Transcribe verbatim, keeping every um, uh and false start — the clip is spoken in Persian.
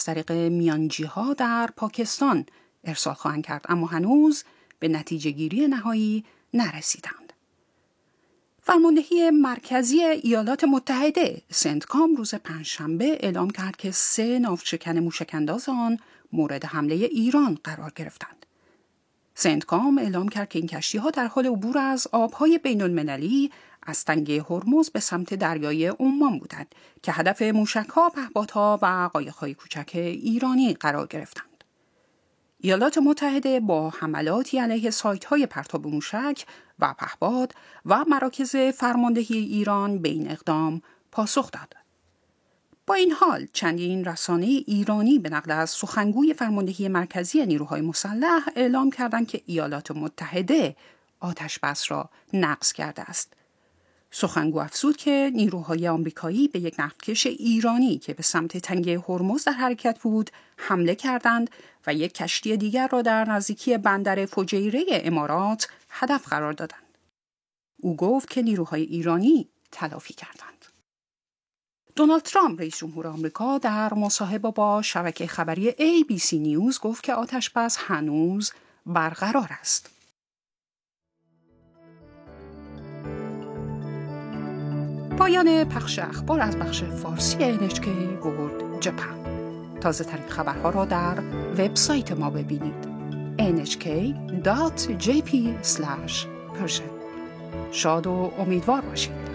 طریق میانجی‌ها در پاکستان ارسال خواهند کرد، اما هنوز به نتیجه گیری نهایی نرسیدند. فرماندهی مرکزی ایالات متحده سنتکام روز پنجشنبه اعلام کرد که سه ناوشکن موشک‌انداز آن مورد حمله ایران قرار گرفتند. سنتکام اعلام کرد که این کشتی‌ها در حال عبور از آب‌های بین‌المللی از تنگه هرمز به سمت دریای عمان بودند که هدف موشک‌ها، پهپادها و قایق‌های کوچک ایرانی قرار گرفتند. ایالات متحده با حملاتی علیه سایت‌های پرتاب موشک و پهپاد و مراکز فرماندهی ایران به این اقدام پاسخ داد. با این حال چندین رسانه ایرانی به نقل از سخنگوی فرماندهی مرکزی نیروهای مسلح اعلام کردند که ایالات متحده آتش بس را نقض کرده است. سخنگو افزود که نیروهای آمریکایی به یک نفتکش ایرانی که به سمت تنگه هرمز در حرکت بود حمله کردند و یک کشتی دیگر را در نزدیکی بندر فجیره امارات هدف قرار دادند. او گفت که نیروهای ایرانی تلافی کردند. دونالد ترامپ رئیس جمهور آمریکا در مصاحبه با شبکه خبری ای بی سی نیوز گفت که آتش بس هنوز برقرار است. پایان پخش اخبار از بخش فارسی ان اچ کی World Japan. تازه ترین خبرها را در وبسایت ما ببینید ان اچ کی دات جی پی اسلش پرشن. شاد و امیدوار باشید.